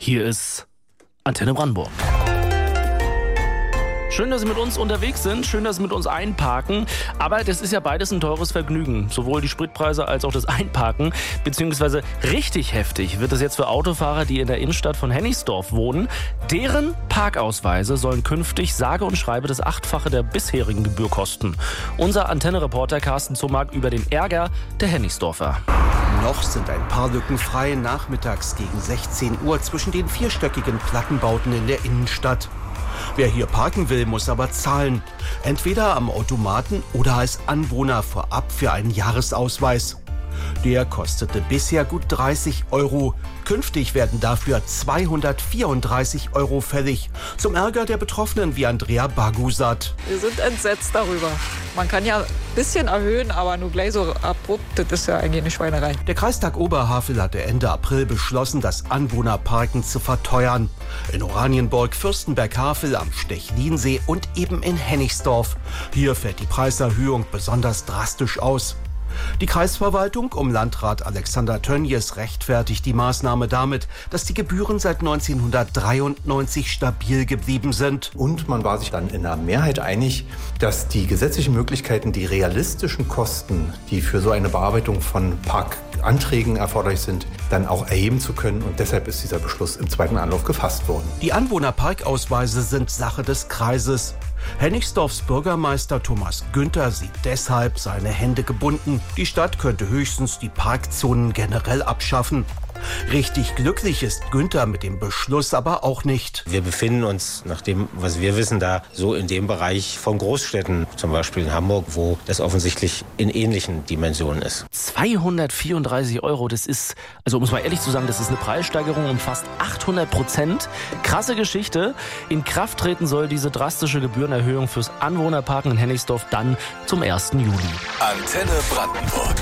Hier ist Antenne Brandenburg. Schön, dass Sie mit uns unterwegs sind, schön, dass Sie mit uns einparken, aber das ist ja beides ein teures Vergnügen, sowohl die Spritpreise als auch das Einparken, beziehungsweise richtig heftig wird es jetzt für Autofahrer, die in der Innenstadt von Hennigsdorf wohnen. Deren Parkausweise sollen künftig sage und schreibe das 8-fache der bisherigen Gebühr kosten. Unser Antenne-Reporter Carsten Zumag über den Ärger der Hennigsdorfer. Noch sind ein paar Lücken frei nachmittags gegen 16 Uhr zwischen den vierstöckigen Plattenbauten in der Innenstadt. Wer hier parken will, muss aber zahlen. Entweder am Automaten oder als Anwohner vorab für einen Jahresausweis. Der kostete bisher gut 30 Euro. Künftig werden dafür 234 Euro fällig. Zum Ärger der Betroffenen wie Andrea Bagusat. Wir sind entsetzt darüber. Man kann ja ein bisschen erhöhen, aber nur gleich so abrupt, das ist ja eigentlich eine Schweinerei. Der Kreistag Oberhavel hatte Ende April beschlossen, das Anwohnerparken zu verteuern. In Oranienburg, Fürstenberg-Havel, am Stechlinsee und eben in Hennigsdorf. Hier fällt die Preiserhöhung besonders drastisch aus. Die Kreisverwaltung um Landrat Alexander Tönjes rechtfertigt die Maßnahme damit, dass die Gebühren seit 1993 stabil geblieben sind. Und man war sich dann in der Mehrheit einig, dass die gesetzlichen Möglichkeiten, die realistischen Kosten, die für so eine Bearbeitung von Parkanträgen erforderlich sind, dann auch erheben zu können. Und deshalb ist dieser Beschluss im zweiten Anlauf gefasst worden. Die Anwohnerparkausweise sind Sache des Kreises. Hennigsdorfs Bürgermeister Thomas Günther sieht deshalb seine Hände gebunden. Die Stadt könnte höchstens die Parkzonen generell abschaffen. Richtig glücklich ist Günther mit dem Beschluss aber auch nicht. Wir befinden uns, nach dem, was wir wissen, da so in dem Bereich von Großstädten, zum Beispiel in Hamburg, wo das offensichtlich in ähnlichen Dimensionen ist. 234 Euro, das ist, also um es mal ehrlich zu sagen, das ist eine Preissteigerung um fast 800%. Krasse Geschichte. In Kraft treten soll diese drastische Gebührenerhöhung fürs Anwohnerparken in Hennigsdorf dann zum 1. Juli. Antenne Brandenburg.